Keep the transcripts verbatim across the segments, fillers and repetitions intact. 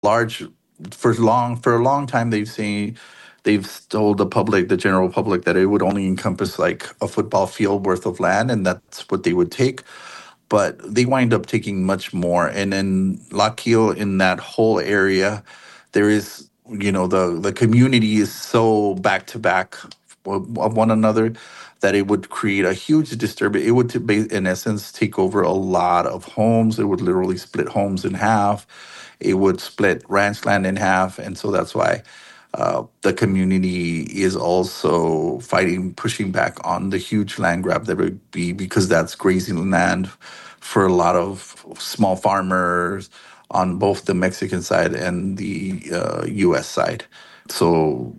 large for long for a long time they've seen they've told the public, the general public, that it would only encompass like a football field worth of land, and that's what they would take. But they wind up taking much more. And in Lakil, in that whole area, there is, you know, the the community is so back to back of one another that it would create a huge disturbance. It would, to ba- in essence, take over a lot of homes. It would literally split homes in half. It would split ranch land in half, and so that's why uh, the community is also fighting, pushing back on the huge land grab that would be, because that's grazing land for a lot of small farmers on both the Mexican side and the uh, U S side. So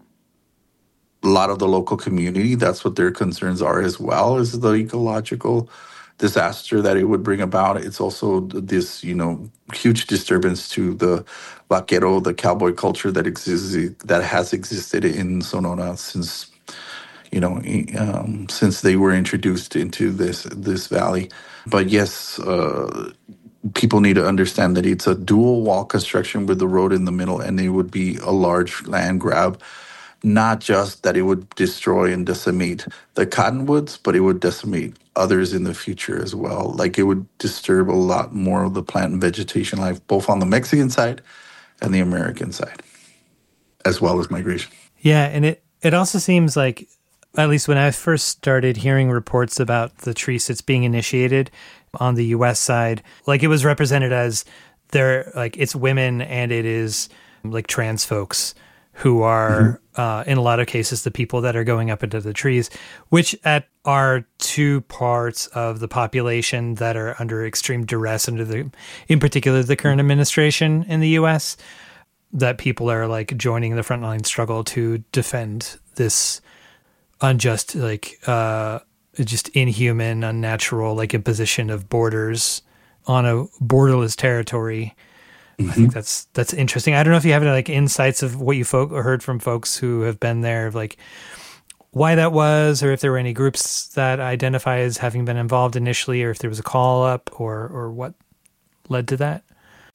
a lot of the local community, that's what their concerns are as well, is the ecological disaster that it would bring about. It's also this, you know, huge disturbance to the vaquero, the cowboy culture that exists, that has existed in Sonora since, you know, um, since they were introduced into this this valley. But yes, uh, people need to understand that it's a dual wall construction with the road in the middle, and it would be a large land grab. Not just that it would destroy and decimate the cottonwoods, but it would decimate others in the future as well. Like it would disturb a lot more of the plant and vegetation life, both on the Mexican side and the American side, as well as migration. Yeah, and it, it also seems like, at least when I first started hearing reports about the tree sits being initiated on the U S side, like it was represented as they're like it's women and it is like trans folks who are, mm-hmm. uh, in a lot of cases, the people that are going up into the trees, which at are two parts of the population that are under extreme duress under the, in particular, the current administration in the U S, that people are like joining the frontline struggle to defend this unjust, like, uh, just inhuman, unnatural, like imposition of borders on a borderless territory. Mm-hmm. I think that's that's interesting. I don't know if you have any like insights of what you folk or heard from folks who have been there, of like why that was, or if there were any groups that identify as having been involved initially, or if there was a call up, or or what led to that.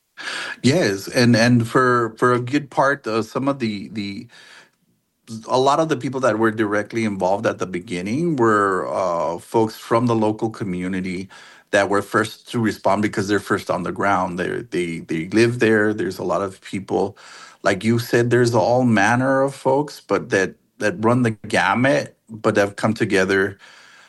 Yes, and and for for a good part, uh, some of the the a lot of the people that were directly involved at the beginning were uh, folks from the local community that were first to respond because they're first on the ground. They they they live there. There's a lot of people, like you said, there's all manner of folks, but that that run the gamut, but have come together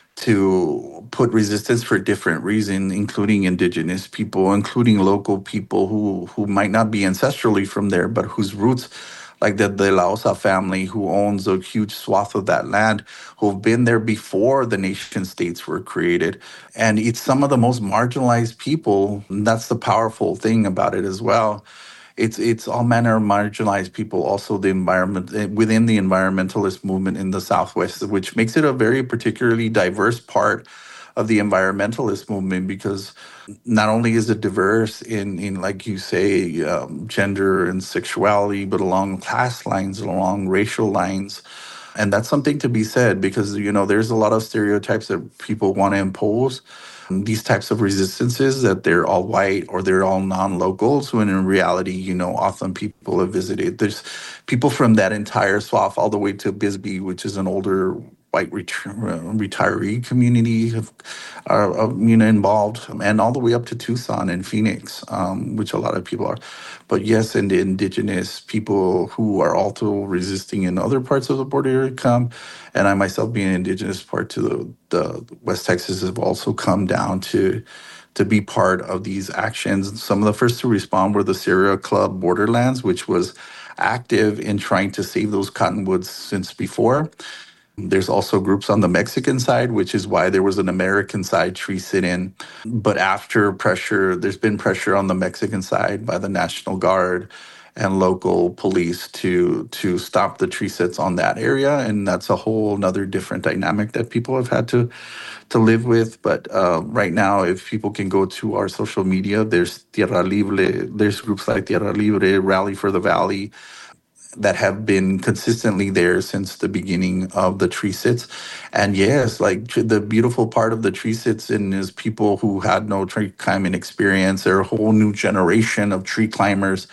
to put resistance for different reasons, including indigenous people, including local people who who might not be ancestrally from there, but whose roots, like the De La Osa family, who owns a huge swath of that land, who've been there before the nation states were created. And it's some of the most marginalized people. And that's the powerful thing about it as well. It's it's all manner of marginalized people, also the environment within the environmentalist movement in the Southwest, which makes it a very particularly diverse part of the environmentalist movement, because not only is it diverse in, in like you say, um, gender and sexuality, but along class lines, along racial lines. And that's something to be said, because, you know, there's a lot of stereotypes that people want to impose, these types of resistances, that they're all white or they're all non-locals, when in reality, you know, often people have visited. There's people from that entire swath all the way to Bisbee, which is an older white ret- retiree community, have, are, are you know involved, and all the way up to Tucson and Phoenix, um, which a lot of people are. But yes, and the indigenous people who are also resisting in other parts of the border come, and I myself being indigenous part to the, the West Texas have also come down to to be part of these actions. Some of the first to respond were the Sierra Club Borderlands, which was active in trying to save those cottonwoods since before. There's also groups on the Mexican side, which is why there was an American side tree sit-in. But after pressure, there's been pressure on the Mexican side by the National Guard and local police to to stop the tree sits on that area. And that's a whole another different dynamic that people have had to to live with. But uh, right now, if people can go to our social media, there's Tierra Libre, there's groups like Tierra Libre, Rally for the Valley, that have been consistently there since the beginning of the tree sits. And yes, like the beautiful part of the tree sits in is people who had no tree climbing experience. They're a whole new generation of tree climbers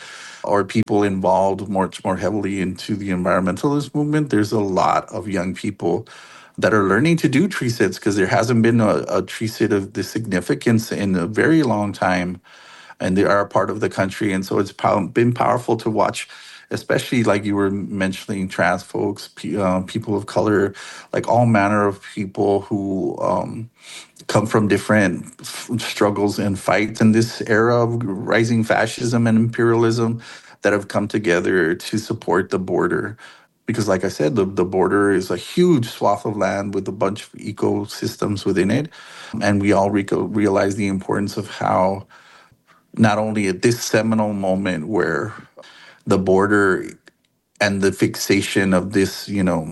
or people involved much more heavily into the environmentalist movement, there's a lot of young people that are learning to do tree sits because there hasn't been a, a tree sit of this significance in a very long time, and they are a part of the country. And so it's pow- been powerful to watch, especially like you were mentioning, trans folks, pe- uh, people of color, like all manner of people who um, come from different f- struggles and fights in this era of rising fascism and imperialism that have come together to support the border. Because, like I said, the, the border is a huge swath of land with a bunch of ecosystems within it. And we all re- realize the importance of how, not only at this seminal moment where the border and the fixation of this, you know,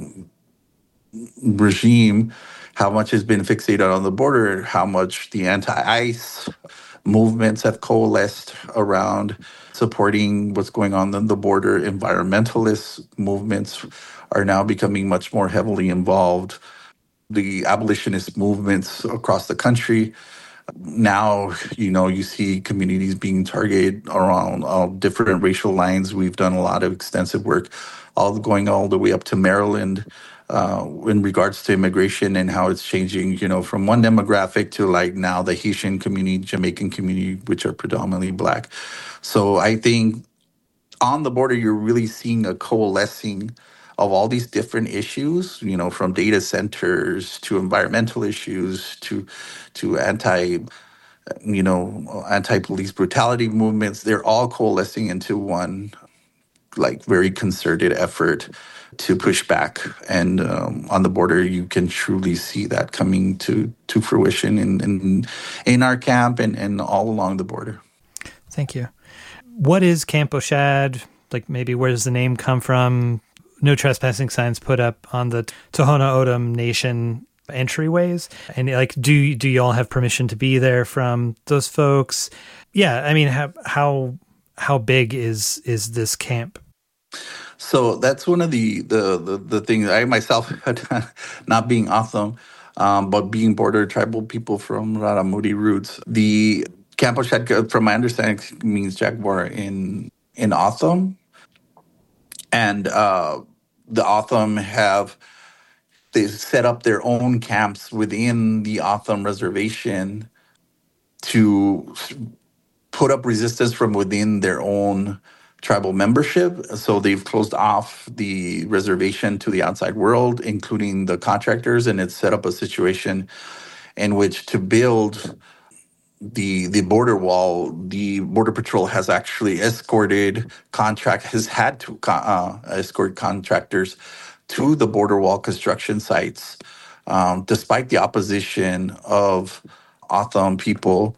regime, how much has been fixated on the border, how much the anti-ICE movements have coalesced around supporting what's going on on the border. Environmentalist movements are now becoming much more heavily involved. The abolitionist movements across the country, now, you know, you see communities being targeted around all different racial lines. We've done a lot of extensive work, all going all the way up to Maryland, uh, in regards to immigration and how it's changing, you know, from one demographic to like now the Haitian community, Jamaican community, which are predominantly Black. So I think on the border, you're really seeing a coalescing of all these different issues, you know, from data centers to environmental issues to to anti, you know, anti-police brutality movements. They're all coalescing into one, like, very concerted effort to push back. And um, on the border, you can truly see that coming to to fruition in in, in our camp and, and all along the border. Thank you. What is Camp Oshad? Like, maybe where does the name come from? No trespassing signs put up on the Tohono O'odham Nation entryways. And like, do do you all have permission to be there from those folks? Yeah, I mean, how how how big is is this camp? So that's one of the the the, the things I myself, not being O'odham, um, but being border tribal people from Raramuri roots. The Camp Oshad, from my understanding, means jaguar in in O'odham, and uh, the O'odham have they set up their own camps within the O'odham reservation to put up resistance from within their own tribal membership. So they've closed off the reservation to the outside world, including the contractors, and it's set up a situation in which to build the the border wall, the Border Patrol has actually escorted contract has had to uh, escort contractors to the border wall construction sites, um, despite the opposition of O'odham people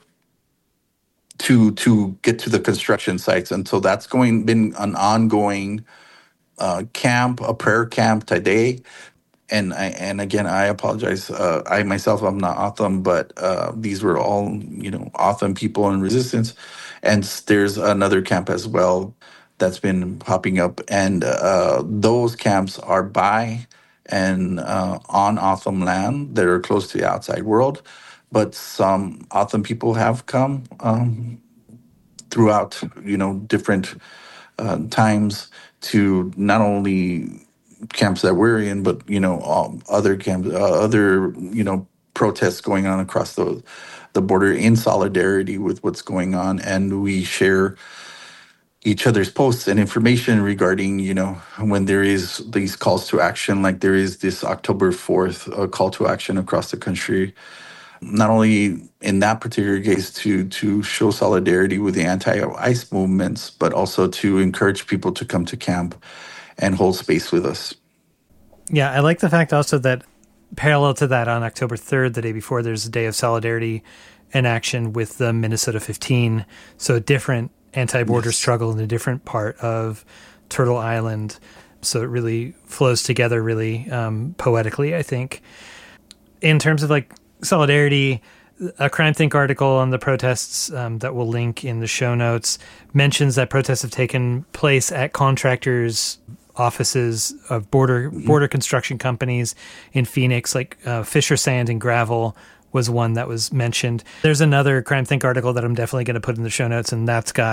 to to get to the construction sites. And so that's going been an ongoing uh, camp, a prayer camp today. And I, and again, I apologize. Uh, I myself, I'm not O'odham, but uh, these were all, you know, O'odham people in resistance. And there's another camp as well that's been popping up, and uh, those camps are by and uh, on O'odham land that are close to the outside world. But some O'odham people have come um, throughout, you know, different uh, times to not only camps that we're in, but, you know, um, other camps, uh, other, you know, protests going on across the the border in solidarity with what's going on. And we share each other's posts and information regarding, you know, when there is these calls to action, like there is this October fourth uh, call to action across the country, not only in that particular case to to show solidarity with the anti-ICE movements, but also to encourage people to come to camp and hold space with us. Yeah, I like the fact also that parallel to that, on October third, the day before, there's a day of solidarity and action with the Minnesota fifteen. So a different anti-border yes. struggle in a different part of Turtle Island. So it really flows together really um, poetically, I think. In terms of like solidarity, a CrimethInc article on the protests um, that we'll link in the show notes mentions that protests have taken place at contractors' offices of border mm-hmm. border construction companies in Phoenix, like uh, Fisher Sand and Gravel was one that was mentioned. There's another CrimethInc article that I'm definitely going to put in the show notes, and that's got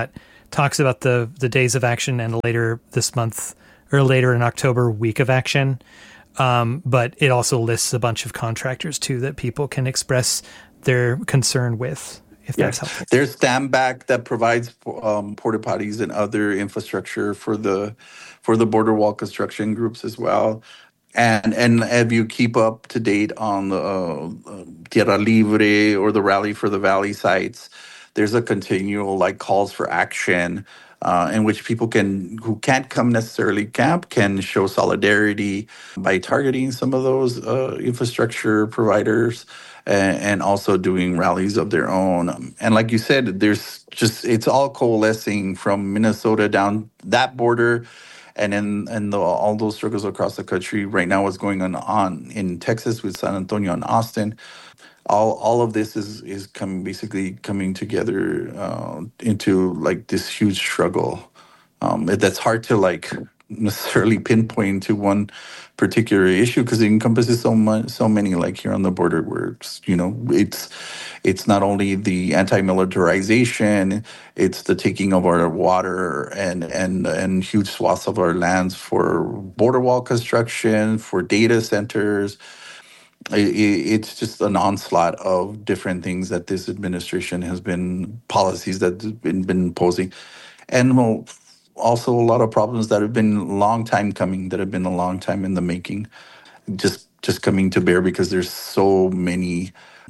talks about the the days of action and later this month or later in October week of action. Um, but it also lists a bunch of contractors too that people can express their concern with, if Yeah, that's helpful. there's Standback that provides um, porta potties and other infrastructure for the for the border wall construction groups as well. And and if you keep up to date on the uh, uh, Tierra Libre or the Rally for the Valley sites, there's a continual like calls for action uh, in which people can who can't come necessarily camp can show solidarity by targeting some of those uh, infrastructure providers and, and also doing rallies of their own. Um, And like you said, there's just it's all coalescing from Minnesota down that border and in and the, all those struggles across the country right now, what's going on, on in Texas with San Antonio and Austin, all all of this is is coming basically coming together uh, into like this huge struggle um, it- that's hard to like necessarily pinpoint to one particular issue because it encompasses so much so many like here on the border where it's, you know it's it's not only the anti-militarization, it's the taking of our water and and and huge swaths of our lands for border wall construction, for data centers. I- i- it's just an onslaught of different things that this administration has been policies that have been been posing, and well, also a lot of problems that have been long time coming, that have been a long time in the making, just just coming to bear because there's so many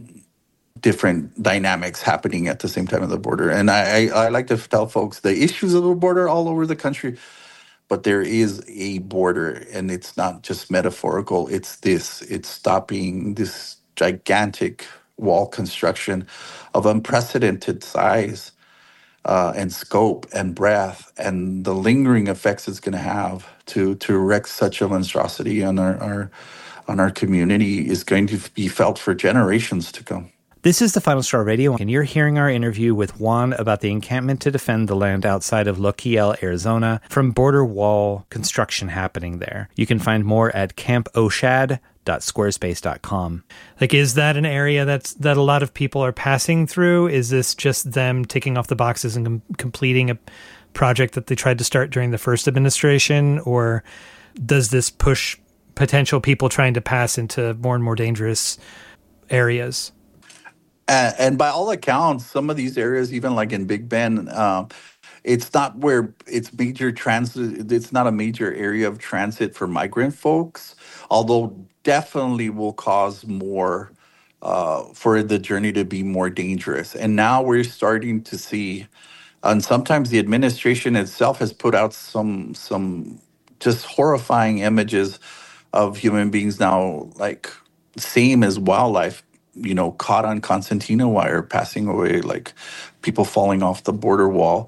different dynamics happening at the same time at the border. And I, I, I like to tell folks the issues of the border all over the country, but there is a border and it's not just metaphorical. It's this, it's stopping this gigantic wall construction of unprecedented size uh, and scope and breadth and the lingering effects it's going to have to to wreak such a monstrosity on our, our on our community is going to be felt for generations to come. This is the Final Straw Radio, and you're hearing our interview with Juan about the encampment to defend the land outside of Lochiel, Arizona, from border wall construction happening there. You can find more at camp oshad dot squarespace dot com. Like, is that an area that's that a lot of people are passing through? Is this just them ticking off the boxes and com- completing a project that they tried to start during the first administration? Or does this push potential people trying to pass into more and more dangerous areas? And, and by all accounts, some of these areas, even like in Big Bend, um, it's not where it's major transit. It's not a major area of transit for migrant folks, although definitely will cause more uh, for the journey to be more dangerous. And now we're starting to see, and sometimes the administration itself has put out some some just horrifying images of human beings now, like same as wildlife, you know, caught on concertina wire, passing away, like people falling off the border wall.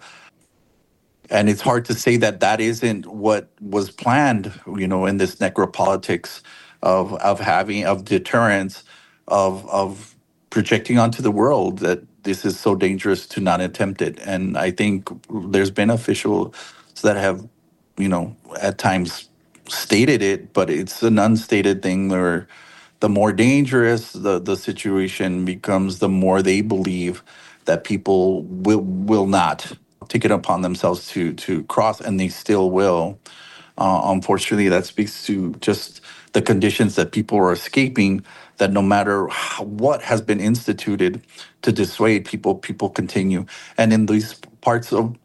And it's hard to say that that isn't what was planned, you know, in this necropolitics of of having of deterrence, of of projecting onto the world that this is so dangerous to not attempt it. And I think there's been officials that have, you know, at times stated it, but it's an unstated thing where the more dangerous the, the situation becomes, the more they believe that people will will not take it upon themselves to to cross, and they still will. Uh, unfortunately, that speaks to just the conditions that people are escaping. That no matter how, what has been instituted to dissuade people, people continue. And in these parts of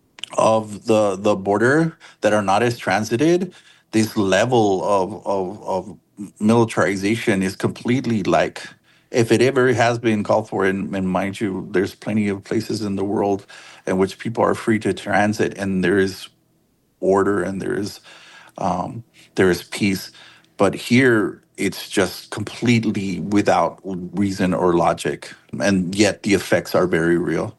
of the the border that are not as transited, this level of of of militarization is completely like, if it ever has been called for, and, and mind you, there's plenty of places in the world in which people are free to transit and there is order and there is um, there is peace, but here it's just completely without reason or logic, and yet the effects are very real.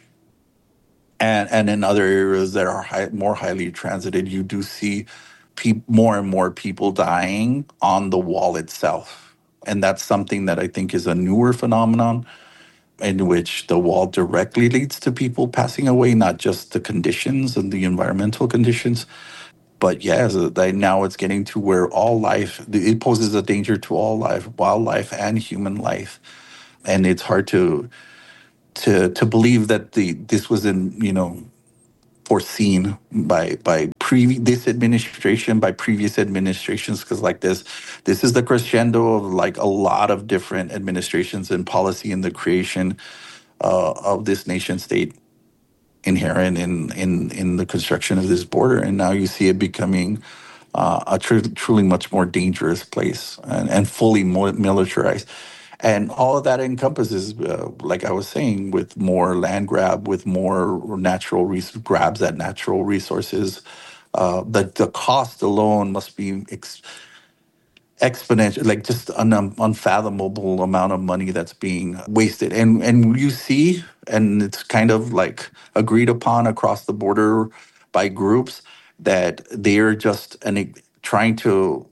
And and in other areas that are high, more highly transited, you do see pe- more and more people dying on the wall itself. And that's something that I think is a newer phenomenon, in which the wall directly leads to people passing away, not just the conditions and the environmental conditions. But yes, that now it's getting to where all life, it poses a danger to all life, wildlife and human life. And it's hard to to to believe that the this was in, you know, foreseen by by pre this administration, by previous administrations, because like this this is the crescendo of like a lot of different administrations and policy in the creation uh, of this nation state inherent in in in the construction of this border, and now you see it becoming uh, a tr- truly much more dangerous place and, and fully more militarized. And all of that encompasses, uh, like I was saying, with more land grab, with more natural res- grabs at natural resources. Uh, the the cost alone must be ex- exponential, like just an um, unfathomable amount of money that's being wasted. And and you see, and it's kind of like agreed upon across the border by groups that they're just an, trying to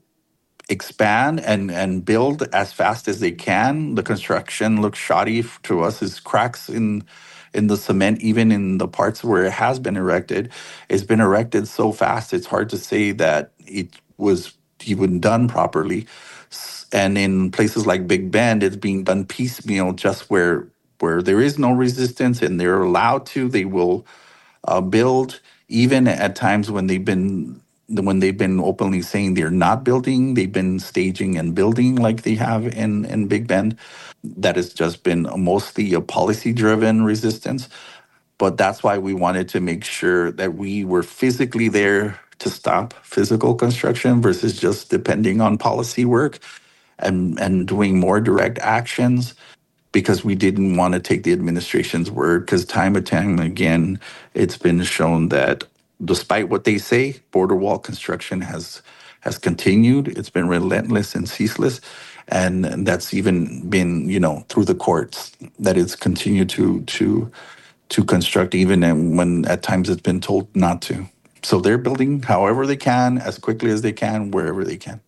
expand and and build as fast as they can. The construction looks shoddy f- to us. There's cracks in in the cement, even in the parts where it has been erected. It's been erected so fast, it's hard to say that it was even done properly. S- And in places like Big Bend, it's being done piecemeal, just where where there is no resistance and they're allowed to, they will uh, build, even at times when they've been when they've been openly saying they're not building, they've been staging and building like they have in in Big Bend. That has just been mostly a policy driven resistance. But that's why we wanted to make sure that we were physically there to stop physical construction versus just depending on policy work and and doing more direct actions, because we didn't want to take the administration's word, because time and time again, it's been shown that despite what they say, border wall construction has has continued. It's been relentless and ceaseless. And that's even been, you know, through the courts that it's continued to to to construct, even when at times it's been told not to. So they're building however they can, as quickly as they can, wherever they can.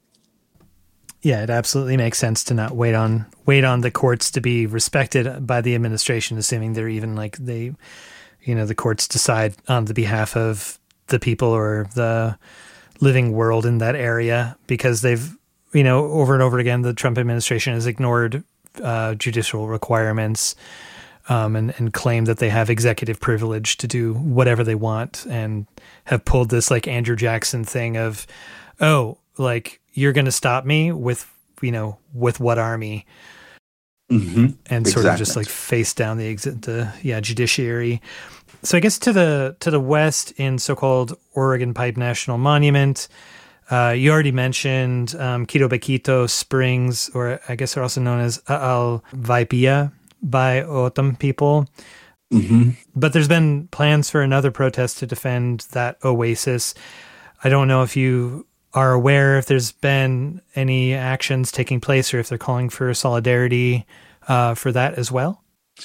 Yeah, it absolutely makes sense to not wait on wait on the courts to be respected by the administration, assuming they're even like they, you know, the courts decide on the behalf of the people or the living world in that area, because they've, you know, over and over again, the Trump administration has ignored uh, judicial requirements um, and, and claimed that they have executive privilege to do whatever they want, and have pulled this like Andrew Jackson thing of, oh, like, you're going to stop me with, you know, with what army? Mm-hmm. And sort Exactly. of just like face down the exit, the yeah judiciary. So I guess to the to the west in so-called Oregon Pipe National Monument, uh, you already mentioned um, Quito Bequito Springs, or I guess they're also known as Al Vaipilla by O'odham people. Mm-hmm. But there's been plans for another protest to defend that oasis. I don't know if you are aware if there's been any actions taking place, or if they're calling for solidarity uh, for that as well.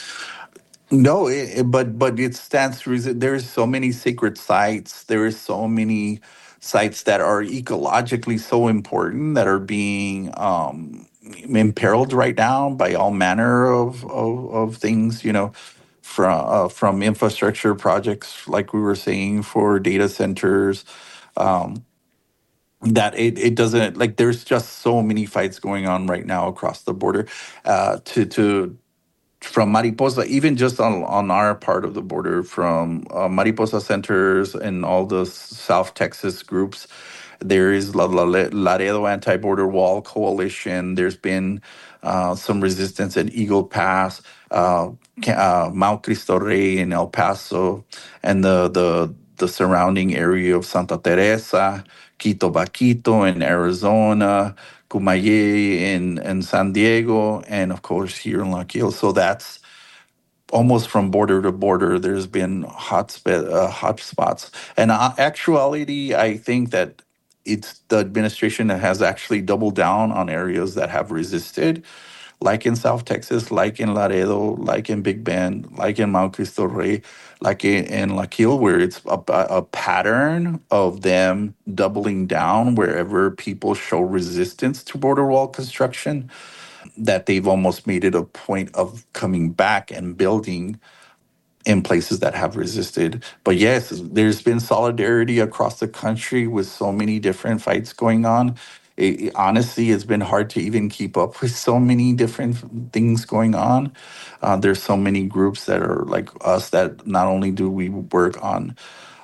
No, it, it- but but it stands to reason. There's so many sacred sites. There is so many sites that are ecologically so important that are being um, imperiled right now by all manner of of, of things. You know, from uh, from infrastructure projects, like we were saying, for data centers. Um, that it, it doesn't, like, there's just so many fights going on right now across the border, uh, to to from Mariposa, even just on, on our part of the border, from uh, Mariposa centers and all the South Texas groups. There is La, La, Laredo Anti-Border Wall Coalition. There's been uh, some resistance at Eagle Pass, uh, uh, Mount Cristo Rey in El Paso, and the, the, the surrounding area of Santa Teresa, Quito Baquito in Arizona, Cumayé in, in San Diego, and of course here in La Quil. So that's almost from border to border. There's been hot, sp- uh, hot spots. And uh, actuality, I think that it's the administration that has actually doubled down on areas that have resisted, like in South Texas, like in Laredo, like in Big Bend, like in Mount Cristo Rey, like in, in La Quil, where it's a, a pattern of them doubling down wherever people show resistance to border wall construction, that they've almost made it a point of coming back and building in places that have resisted. But yes, there's been solidarity across the country with so many different fights going on. It, it- honestly, it's been hard to even keep up with so many different things going on. Uh, there's so many groups that are like us, that not only do we work on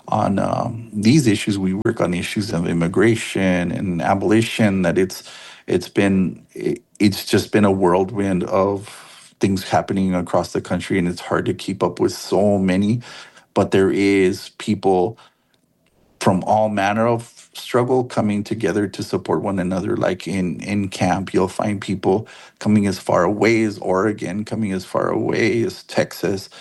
on um, these issues. We work on issues of immigration and abolition. That it's it's been it, it's just been a whirlwind of things happening across the country, and it's hard to keep up with so many. But there is people from all manner of struggle coming together to support one another. Like in in camp, you'll find people coming as far away as Oregon, coming as far away as Texas,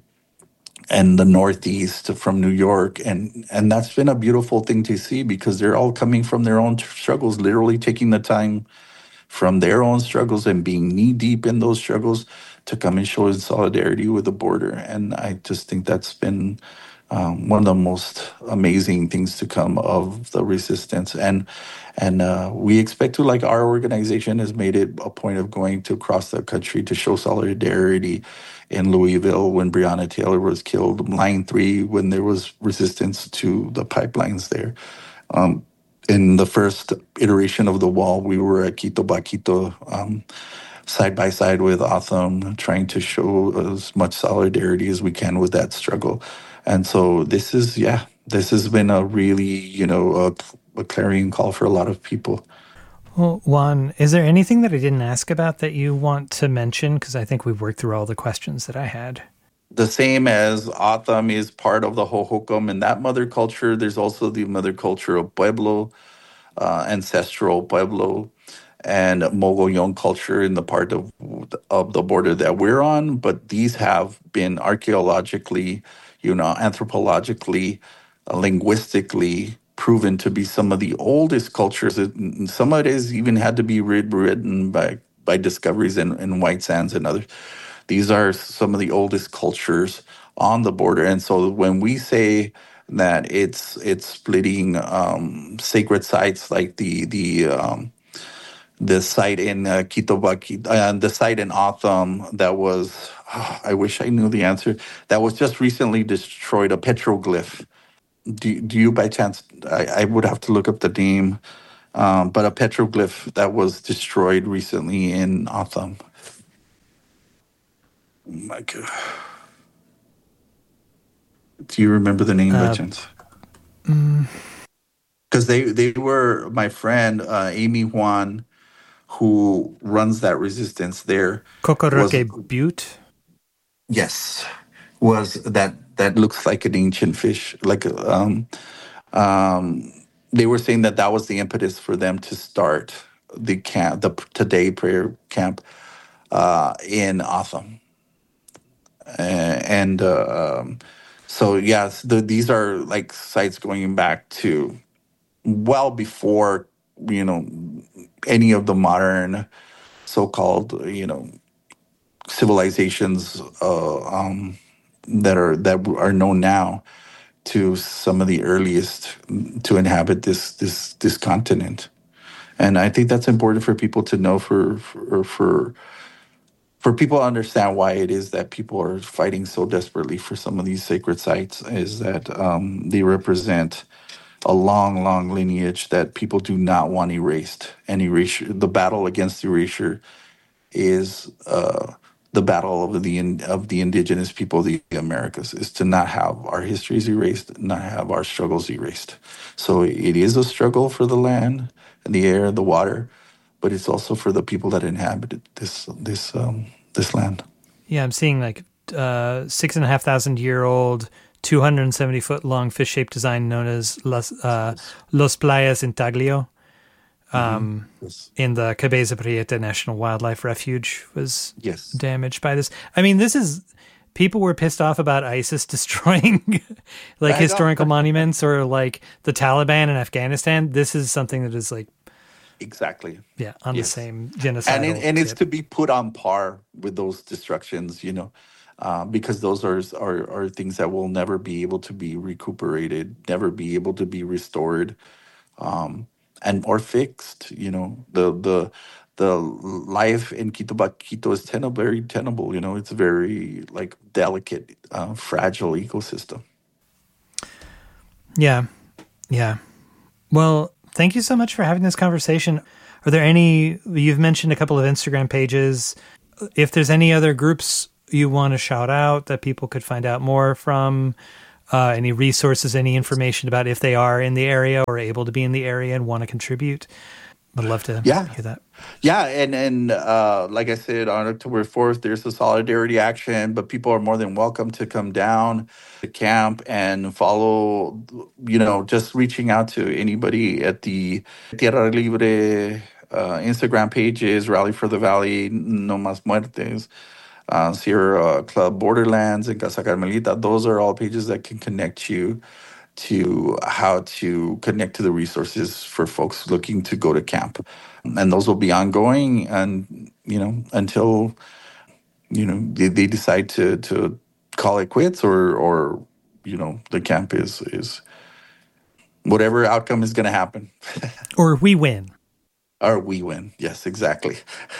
and the Northeast from New York, and and that's been a beautiful thing to see because they're all coming from their own struggles, literally taking the time from their own struggles and being knee deep in those struggles to come and show solidarity with the border. And I just think that's been um, one of the most amazing things to come of the resistance. And and uh, we expect to, like, our organization has made it a point of going to across the country to show solidarity in Louisville when Breonna Taylor was killed, Line three when there was resistance to the pipelines there. Um, in the first iteration of the wall, we were at Quito Baquito, um, side by side with Otham, trying to show as much solidarity as we can with that struggle. And so this is, yeah, this has been a really, you know, a, a clarion call for a lot of people. Well, Juan, is there anything that I didn't ask about that you want to mention? Because I think we've worked through all the questions that I had. The same as Otham is part of the Hohokam and that mother culture, there's also the mother culture of Pueblo, uh, ancestral Pueblo, and Mogollon culture in the part of of the border that we're on. But these have been archaeologically, you know, anthropologically, uh, linguistically proven to be some of the oldest cultures. And some of it has even had to be written by by discoveries in, in White Sands and others. These are some of the oldest cultures on the border. And so when we say that it's it's splitting um, sacred sites like the the um, the site in uh, Quito, uh, the site in Otham that was, oh, I wish I knew the answer, that was just recently destroyed, a petroglyph. Do, do you by chance, I, I would have to look up the name, um, but a petroglyph that was destroyed recently in Otham. Oh my God. Do you remember the name uh, by chance? Because mm. they, they were, my friend, uh, Amy Juan, who runs that resistance there. Kokoroke Butte? Yes. Was that, that looks like an ancient fish. Like, um, um, they were saying that that was the impetus for them to start the camp, the Today Prayer Camp, uh, in Otham. Uh, and uh, um, so, yes, the, these are like sites going back to well before, you know, any of the modern so-called, you know, civilizations uh, um, that are that are known now, to some of the earliest to inhabit this this this continent. And I think that's important for people to know, for for for for people to understand why it is that people are fighting so desperately for some of these sacred sites, is that um, they represent a long, long lineage that people do not want erased. And erasure, the battle against erasure is uh, the battle of the of the indigenous people of the Americas, is to not have our histories erased, not have our struggles erased. So it is a struggle for the land and the air, the water, but it's also for the people that inhabited this this um, this land. Yeah, I'm seeing like uh, six and a half thousand year old, two hundred seventy foot long fish shaped design known as Los, uh, Los Playas Intaglio. Um, mm-hmm. Yes. In the Cabeza Prieta National Wildlife Refuge was yes. damaged by this. I mean, this is, people were pissed off about ISIS destroying like historical monuments, or like the Taliban in Afghanistan. This is something that is like, exactly. Yeah, on yes. the same genocidal And, it, and tip. it's to be put on par with those destructions, you know, uh, because those are, are are things that will never be able to be recuperated, never be able to be restored, um, and or fixed. You know, the the the life in Quito Baquito is tenable, very tenable. You know, it's a very like delicate, uh, fragile ecosystem. Yeah, yeah. Well, thank you so much for having this conversation. Are there any, you've mentioned a couple of Instagram pages. If there's any other groups you want to shout out that people could find out more from, uh, any resources, any information about if they are in the area or able to be in the area and want to contribute. I'd love to Yeah. hear that. Yeah, and and uh, like I said, on October fourth, there's a solidarity action, but people are more than welcome to come down to camp and follow. You know, just reaching out to anybody at the Tierra Libre uh, Instagram pages, Rally for the Valley, No Mas Muertes, uh, Sierra Club Borderlands, and Casa Carmelita. Those are all pages that can connect you to how to connect to the resources for folks looking to go to camp. And those will be ongoing and, you know, until, you know, they, they decide to to call it quits or or, you know, the camp is is whatever outcome is gonna happen. Or we win. Or we win. Yes, exactly.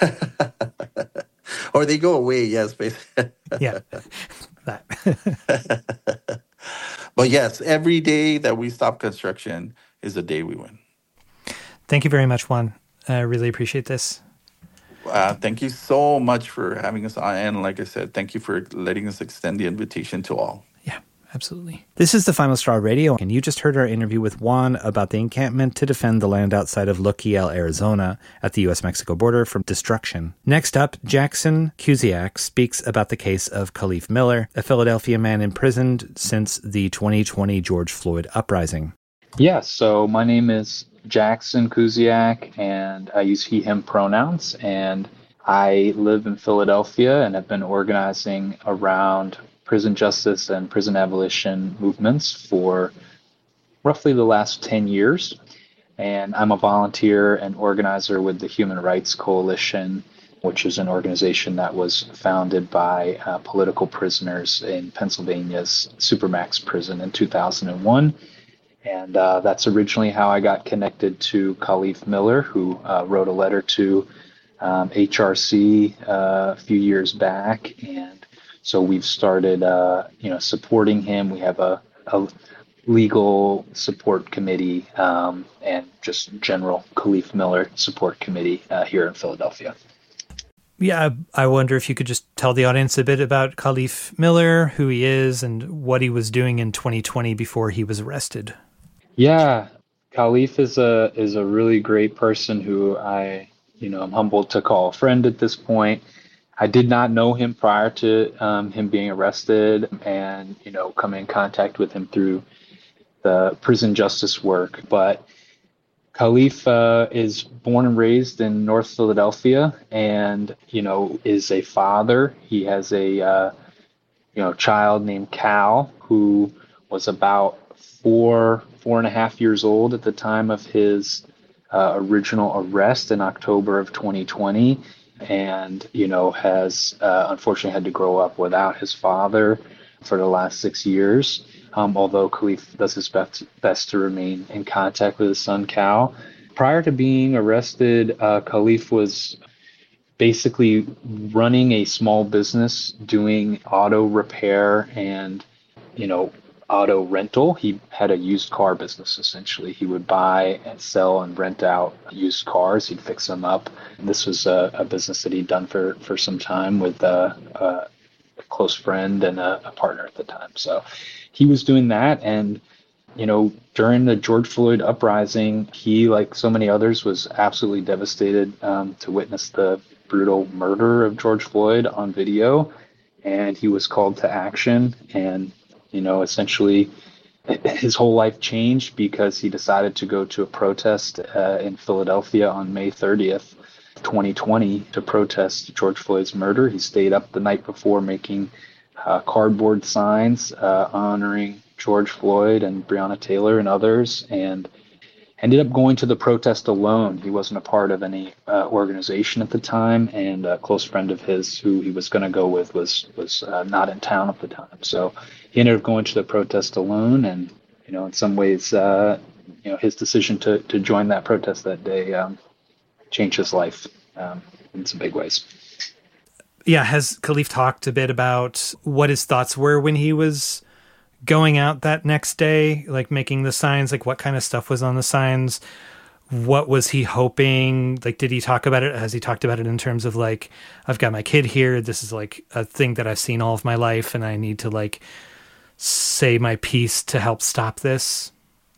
Or they go away, yes, basically. Yeah. That. But yes, every day that we stop construction is a day we win. Thank you very much, Juan. I really appreciate this. Uh, thank you so much for having us on. And like I said, thank you for letting us extend the invitation to all. Yeah, absolutely. This is the Final Straw Radio, and you just heard our interview with Juan about the encampment to defend the land outside of Lochiel, Arizona, at the U S Mexico border from destruction. Next up, Jackson Kusiak speaks about the case of Khalif Miller, a Philadelphia man imprisoned since the twenty twenty George Floyd uprising. Yeah, so my name is Jackson Kusiak, and I use he, him pronouns, and I live in Philadelphia and have been organizing around prison justice and prison abolition movements for roughly the last ten years. And I'm a volunteer and organizer with the Human Rights Coalition, which is an organization that was founded by uh, political prisoners in Pennsylvania's Supermax prison in two thousand one. And uh, that's originally how I got connected to Khalif Miller, who uh, wrote a letter to um, H R C uh, a few years back. And so we've started, uh, you know, supporting him. We have a, a legal support committee um, and just general Khalif Miller support committee uh, here in Philadelphia. Yeah, I wonder if you could just tell the audience a bit about Khalif Miller, who he is, and what he was doing in twenty twenty before he was arrested. Yeah, Khalif is a is a really great person who I, you know, I'm humbled to call a friend at this point. I did not know him prior to um, him being arrested, and you know, come in contact with him through the prison justice work. But Khalif uh, is born and raised in North Philadelphia, and you know, is a father. He has a uh, you know child named Cal, who was about four four and a half years old at the time of his uh, original arrest in October of twenty twenty, and you know has uh, unfortunately had to grow up without his father for the last six years. Um, although Khalif does his best, best to remain in contact with his son Cal. Prior to being arrested, uh, Khalif was basically running a small business doing auto repair and, you know, auto rental. He had a used car business, essentially. He would buy and sell and rent out used cars. He'd fix them up. And this was a, a business that he'd done for, for some time with uh, a close friend and a, a partner at the time. So he was doing that. And, you know, during the George Floyd uprising, he, like so many others, was absolutely devastated um, to witness the brutal murder of George Floyd on video. And he was called to action. And you know, essentially his whole life changed because he decided to go to a protest uh, in Philadelphia on May thirtieth, twenty twenty to protest George Floyd's murder. He stayed up the night before making uh, cardboard signs uh, honoring George Floyd and Breonna Taylor and others, and ended up going to the protest alone. He wasn't a part of any uh, organization at the time, and a close friend of his who he was going to go with was was uh, not in town at the time. So he ended up going to the protest alone, and you know, in some ways, uh, you know, his decision to to join that protest that day um, changed his life um, in some big ways. Yeah, has Khalif talked a bit about what his thoughts were when he was going out that next day, like making the signs, like what kind of stuff was on the signs? What was he hoping? Like, did he talk about it? Has he talked about it in terms of like, I've got my kid here. This is like a thing that I've seen all of my life and I need to like say my piece to help stop this?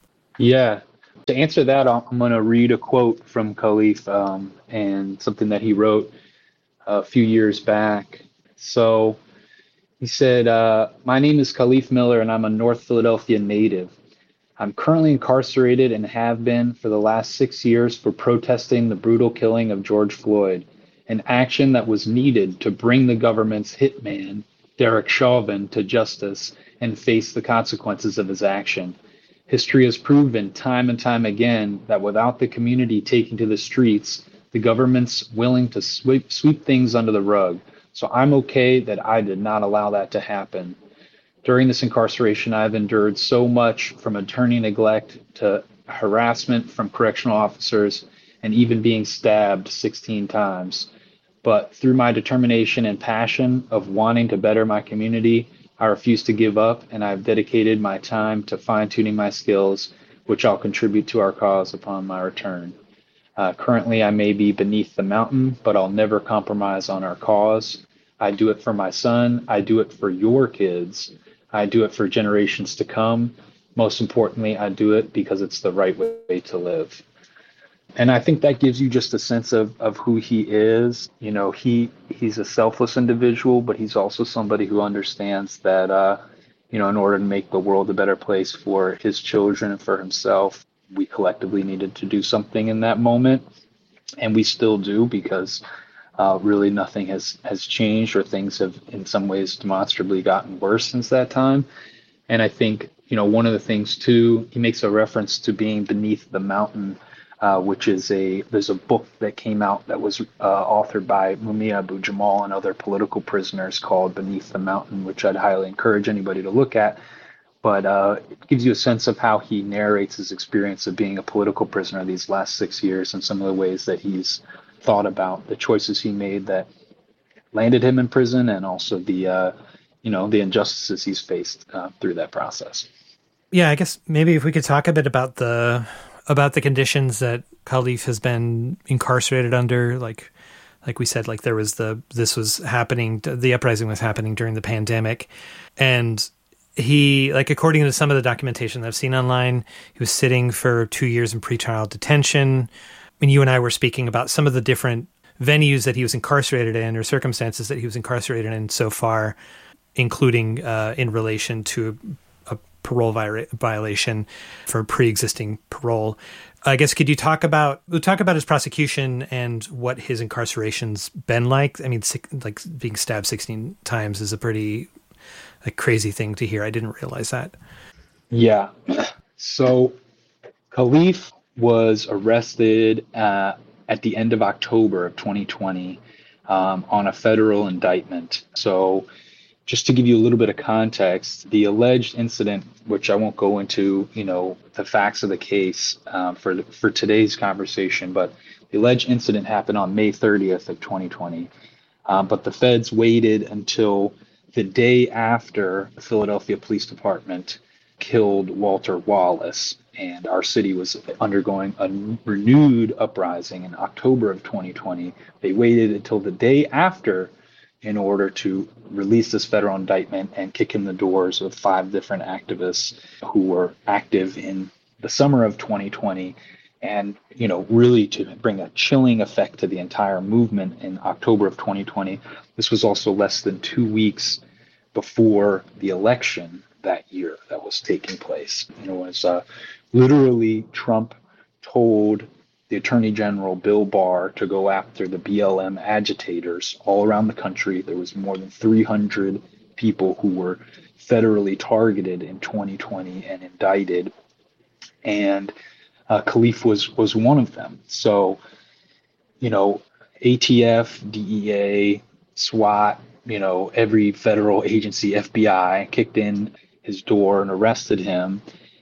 Yeah. To answer that, I'm going to read a quote from Khalif um, and something that he wrote a few years back. So he said, uh, "My name is Khalif Miller, and I'm a North Philadelphia native. I'm currently incarcerated and have been for the last six years for protesting the brutal killing of George Floyd, an action that was needed to bring the government's hitman, Derek Chauvin, to justice and face the consequences of his action. History has proven time and time again that without the community taking to the streets, the government's willing to sweep, sweep things under the rug. So I'm okay that I did not allow that to happen. During this incarceration, I've endured so much, from attorney neglect to harassment from correctional officers and even being stabbed sixteen times. But through my determination and passion of wanting to better my community, I refuse to give up, and I've dedicated my time to fine-tuning my skills, which I'll contribute to our cause upon my return. Uh, currently, I may be beneath the mountain, but I'll never compromise on our cause. I do it for my son. I do it for your kids. I do it for generations to come. Most importantly, I do it because it's the right way to live." And I think that gives you just a sense of, of who he is. You know, he he's a selfless individual, but he's also somebody who understands that, uh, you know, in order to make the world a better place for his children and for himself, we collectively needed to do something in that moment. And we still do, because uh, really nothing has, has changed, or things have in some ways demonstrably gotten worse since that time. And I think, you know, one of the things too, he makes a reference to being beneath the mountain, Uh, which is a, there's a book that came out that was uh, authored by Mumia Abu-Jamal and other political prisoners called Beneath the Mountain, which I'd highly encourage anybody to look at. But uh, it gives you a sense of how he narrates his experience of being a political prisoner these last six years and some of the ways that he's thought about the choices he made that landed him in prison, and also the, uh, you know, the injustices he's faced uh, through that process. Yeah, I guess maybe if we could talk a bit about the about the conditions that Khalif has been incarcerated under. Like, like we said, like there was the, this was happening, the uprising was happening during the pandemic. And he, like, according to some of the documentation that I've seen online, he was sitting for two years in pretrial detention. I mean, you and I were speaking about some of the different venues that he was incarcerated in, or circumstances that he was incarcerated in so far, including uh, in relation to parole vi- violation for pre-existing parole. I guess, could you talk about, we'll talk about his prosecution and what his incarceration's been like? I mean, like being stabbed sixteen times is a pretty like crazy thing to hear. I didn't realize that. Yeah. So Khalif was arrested uh, at the end of October of twenty twenty um, on a federal indictment. So just to give you a little bit of context, the alleged incident, which I won't go into, you know, the facts of the case um, for the, for today's conversation, but the alleged incident happened on May thirtieth of twenty twenty. Um, but the feds waited until the day after the Philadelphia Police Department killed Walter Wallace, and our city was undergoing a renewed uprising in October of twenty twenty. They waited until the day after in order to release this federal indictment and kick in the doors of five different activists who were active in the summer of twenty twenty, and, you know, really to bring a chilling effect to the entire movement in October of twenty twenty. This was also less than two weeks before the election that year that was taking place. You know, it was uh, literally Trump told the Attorney General, Bill Barr, to go after the B L M agitators all around the country. There was more than three hundred people who were federally targeted in twenty twenty and indicted, and uh, Khalif was was one of them. So, you know, A T F, D E A, SWAT, you know, every federal agency, F B I, kicked in his door and arrested him,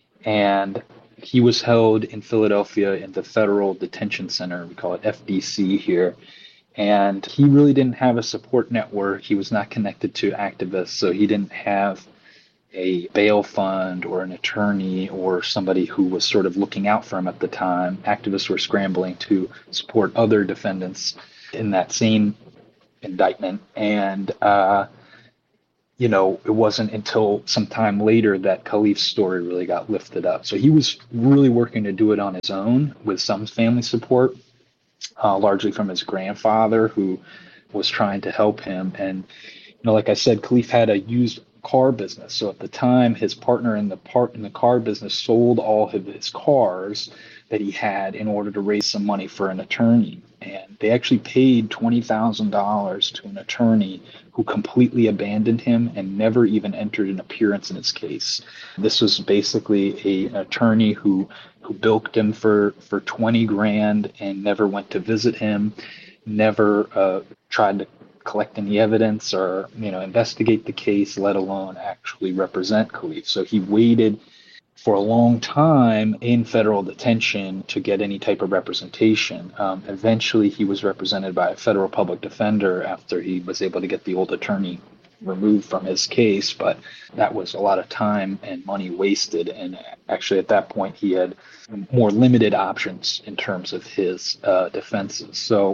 and he was held in Philadelphia in the Federal Detention Center. We call it F D C here. And he really didn't have a support network. He was not connected to activists, so he didn't have a bail fund or an attorney or somebody who was sort of looking out for him at the time. Activists were scrambling to support other defendants in that same indictment. And, uh, you know, it wasn't until some time later that Khalif's story really got lifted up. So he was really working to do it on his own with some family support, uh, largely from his grandfather, who was trying to help him. And, you know, like I said, Khalif had a used car business. So at the time, his partner in the part in the car business sold all of his cars that he had in order to raise some money for an attorney. And they actually paid twenty thousand dollars to an attorney who completely abandoned him and never even entered an appearance in his case. This was basically a, an attorney who who bilked him for, for twenty grand and never went to visit him, never uh, tried to collect any evidence or, you know, investigate the case, let alone actually represent Khalif. So he waited for a long time in federal detention to get any type of representation. Um, eventually, he was represented by a federal public defender after he was able to get the old attorney removed from his case, but that was a lot of time and money wasted. And actually, at that point, he had more limited options in terms of his uh, defenses. So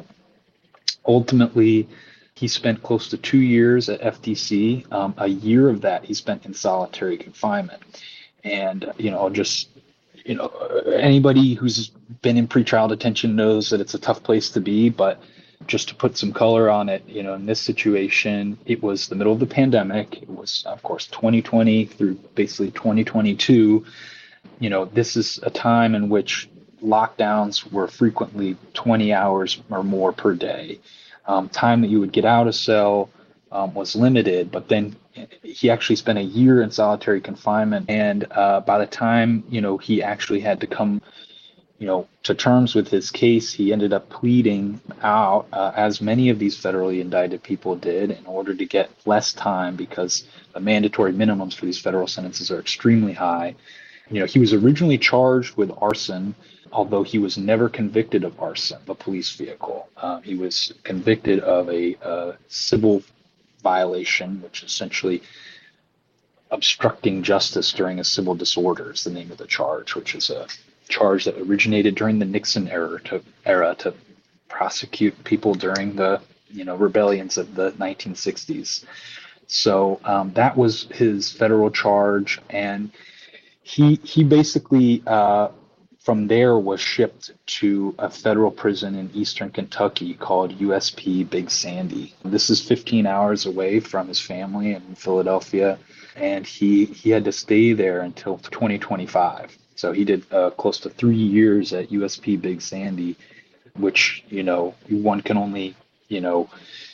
ultimately, he spent close to two years at F D C. Um, a year of that he spent in solitary confinement. And, you know, just, you know, anybody who's been in pretrial detention knows that it's a tough place to be. But just to put some color on it, you know, in this situation, it was the middle of the pandemic. It was, of course, twenty twenty through basically twenty twenty-two. You know, this is a time in which lockdowns were frequently twenty hours or more per day. Um, time that you would get out of cell um, was limited, but then he actually spent a year in solitary confinement. And uh, by the time, you know, he actually had to come, you know, to terms with his case, he ended up pleading out, uh, as many of these federally indicted people did, in order to get less time because the mandatory minimums for these federal sentences are extremely high. You know, he was originally charged with arson, although he was never convicted of arson of a police vehicle. Uh, he was convicted of a, a civil violation, which essentially obstructing justice during a civil disorder is the name of the charge, which is a charge that originated during the Nixon era to era to prosecute people during the, you know, rebellions of the nineteen sixties. So um, that was his federal charge, and he he basically uh, from there was shipped to a federal prison in eastern Kentucky called U S P Big Sandy. This is fifteen hours away from his family in Philadelphia, and he he had to stay there until twenty twenty-five. So he did uh, close to three years at U S P Big Sandy, which, you know, one can only, you know,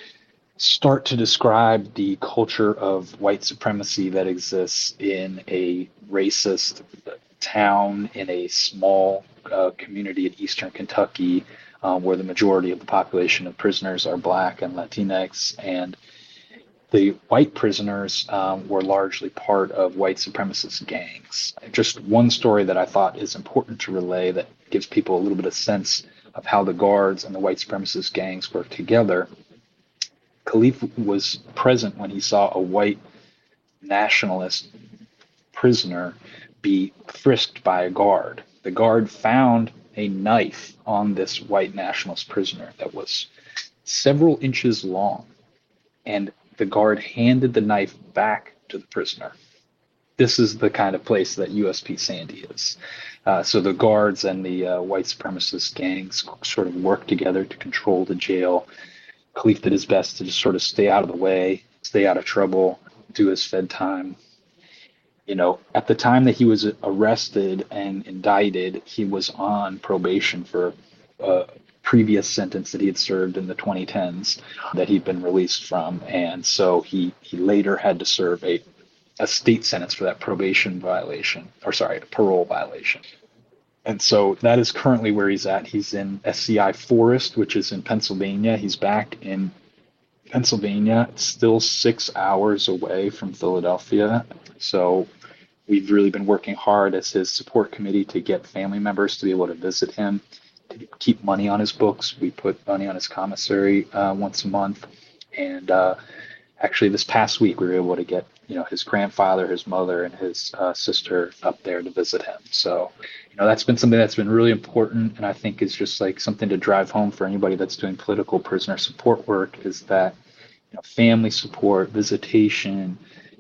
start to describe the culture of white supremacy that exists in a racist town in a small uh, community in eastern Kentucky, uh, where the majority of the population of prisoners are Black and Latinx, and the white prisoners um, were largely part of white supremacist gangs. Just one story that I thought is important to relay that gives people a little bit of sense of how the guards and the white supremacist gangs work together. Khalif was present when he saw a white nationalist prisoner be frisked by a guard. The guard found a knife on this white nationalist prisoner that was several inches long, and the guard handed the knife back to the prisoner. This is the kind of place that U S P Sandy is. Uh, so the guards and the uh, white supremacist gangs sort of work together to control the jail. Khalif did his best to just sort of stay out of the way, stay out of trouble, do his fed time. You know, at the time that he was arrested and indicted, he was on probation for a previous sentence that he had served in the twenty tens that he'd been released from. And so he, he later had to serve a, a state sentence for that probation violation, or sorry, a parole violation. And so that is currently where he's at. He's in S C I Forest, which is in Pennsylvania. He's back in Pennsylvania. It's still six hours away from Philadelphia. So we've really been working hard as his support committee to get family members to be able to visit him, to keep money on his books. We put money on his commissary uh, once a month. And uh, actually this past week, we were able to get, you know, his grandfather, his mother, and his uh, sister up there to visit him. So, you know, that's been something that's been really important, and I think is just like something to drive home for anybody that's doing political prisoner support work, is that, you know, family support, visitation,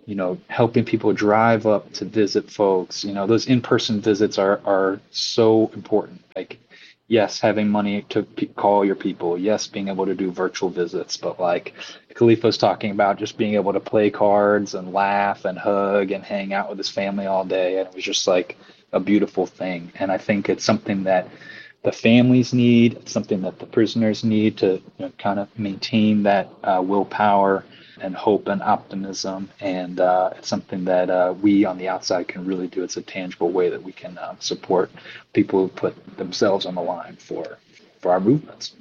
you know, helping people drive up to visit folks. You know, those in-person visits are are so important. Like, yes, having money to p- call your people. Yes, being able to do virtual visits. But like Khalif was talking about, just being able to play cards and laugh and hug and hang out with his family all day. And it was just like a beautiful thing. And I think it's something that the families need. It's something that the prisoners need to, you know, kind of maintain that uh, willpower and hope and optimism. And uh, it's something that uh, we on the outside can really do. It's a tangible way that we can uh, support people who put themselves on the line for for our movements.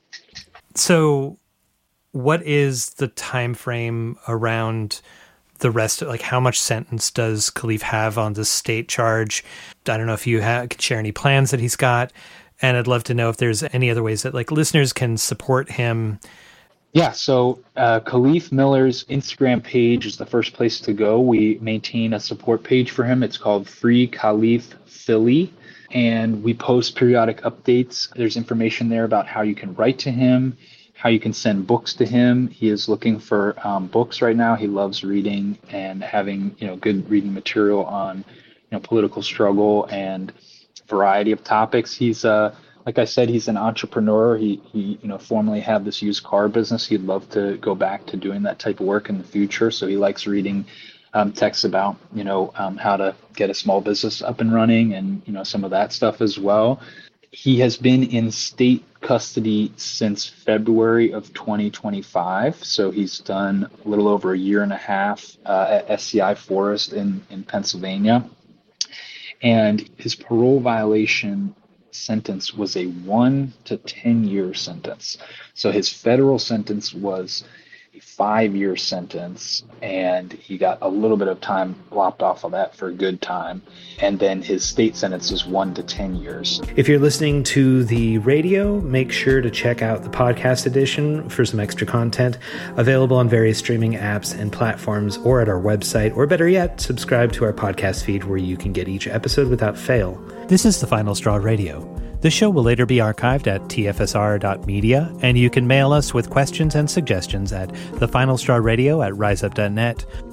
So what is the time frame around the rest of, like, how much sentence does Khalif have on this state charge? I don't know if you ha- could share any plans that he's got. And I'd love to know if there's any other ways that like listeners can support him. Yeah, so uh, Khalif Miller's Instagram page is the first place to go. We maintain a support page for him. It's called Free Khalif Philly, and we post periodic updates. There's information there about how you can write to him, how you can send books to him. He is looking for um, books right now. He loves reading and having, you know, good reading material on, you know, political struggle and variety of topics. He's uh like I said, he's an entrepreneur. He he you know formerly had this used car business. He'd love to go back to doing that type of work in the future. So he likes reading um, texts about you know um, how to get a small business up and running, and you know some of that stuff as well. He has been in state custody since February of twenty twenty-five. So he's done a little over a year and a half uh, at S C I Forest in in Pennsylvania. And his parole violation sentence was a one to ten year sentence. So his federal sentence was a five year sentence, and he got a little bit of time lopped off of that for a good time. And then his state sentence is one to ten years. If you're listening to the radio, make sure to check out the podcast edition for some extra content available on various streaming apps and platforms, or at our website, or better yet, subscribe to our podcast feed where you can get each episode without fail. This is The Final Straw Radio. This show will later be archived at t f s r dot media, and you can mail us with questions and suggestions at thefinalstrawradio at riseup dot net